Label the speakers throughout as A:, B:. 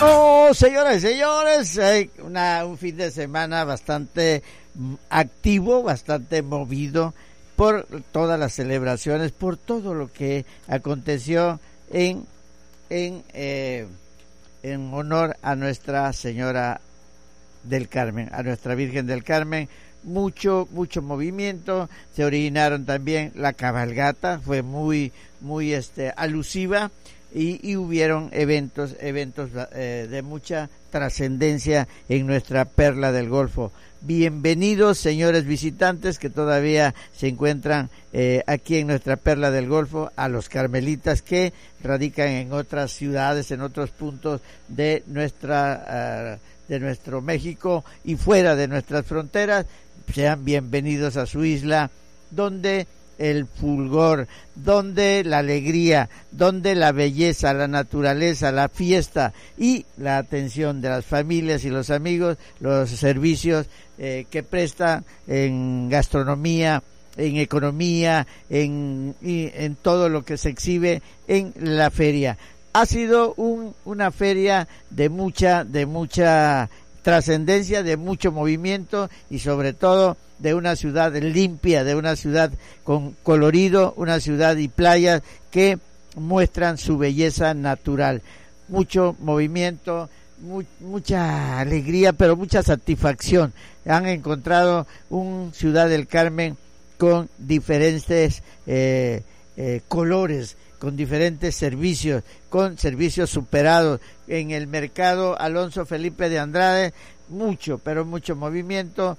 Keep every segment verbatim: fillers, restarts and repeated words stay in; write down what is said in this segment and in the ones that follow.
A: Oh, señoras y señores, eh, una, un fin de semana bastante activo, bastante movido por todas las celebraciones, por todo lo que aconteció en en eh, en honor a Nuestra Señora del Carmen, a Nuestra Virgen del Carmen. Mucho, mucho movimiento. Se originaron también la cabalgata, fue muy, muy este alusiva. Y, y hubieron eventos, eventos eh, de mucha trascendencia en nuestra perla del Golfo. Bienvenidos, señores visitantes que todavía se encuentran eh, aquí en nuestra perla del Golfo, a los carmelitas que radican en otras ciudades, en otros puntos de nuestra, uh, de nuestro México y fuera de nuestras fronteras. Sean bienvenidos a su isla, donde el fulgor, donde la alegría, donde la belleza, la naturaleza, la fiesta y la atención de las familias y los amigos, los servicios eh, que prestan en gastronomía, en economía, en, y en todo lo que se exhibe en la feria. Ha sido un, una feria de mucha, de mucha trascendencia, de mucho movimiento y sobre todo de una ciudad limpia, de una ciudad con colorido, una ciudad y playas que muestran su belleza natural. Mucho movimiento, mu mucha alegría, pero mucha satisfacción. Han encontrado un Ciudad del Carmen con diferentes eh, eh, colores, con diferentes servicios, con servicios superados. En el mercado Alonso Felipe de Andrade, mucho, pero mucho movimiento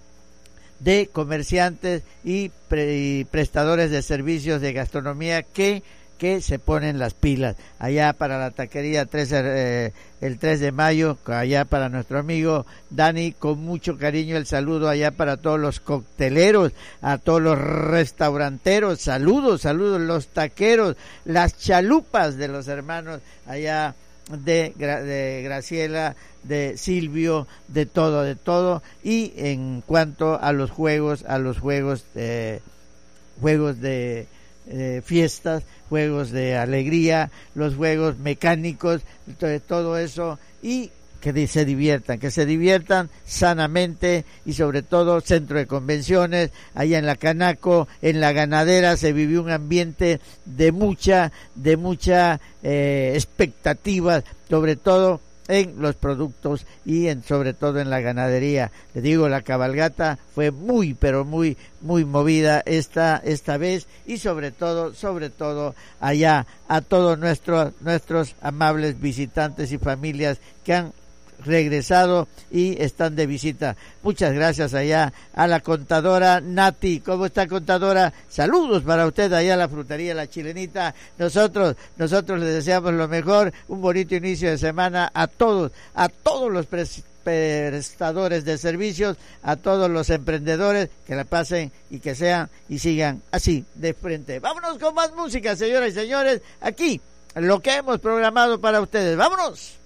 A: de comerciantes y, pre y prestadores de servicios de gastronomía que que se ponen las pilas. Allá para la taquería tres, eh, el tres de mayo, allá para nuestro amigo Dani, con mucho cariño el saludo allá para todos los cocteleros, a todos los restauranteros, saludos, saludos, los taqueros, las chalupas de los hermanos allá de, de Graciela, de Silvio, de todo, de todo. Y en cuanto a los juegos, a los juegos, eh, juegos de Eh, fiestas, juegos de alegría, los juegos mecánicos, todo eso, y que se diviertan, que se diviertan sanamente y sobre todo centro de convenciones, allá en la Canaco, en la Ganadera se vivió un ambiente de mucha, de mucha eh, expectativa, sobre todo en los productos y en sobre todo en la ganadería. Le digo, la cabalgata fue muy pero muy muy movida esta esta vez y sobre todo sobre todo allá a todos nuestros nuestros amables visitantes y familias que han regresado y están de visita. Muchas gracias allá a la contadora Nati. ¿Cómo está, contadora? Saludos para usted allá a la frutería La Chilenita. Nosotros, nosotros les deseamos lo mejor, un bonito inicio de semana a todos, a todos los prestadores de servicios, a todos los emprendedores, que la pasen y que sean y sigan así de frente. Vámonos con más música, señoras y señores, aquí, lo que hemos programado para ustedes. ¡Vámonos!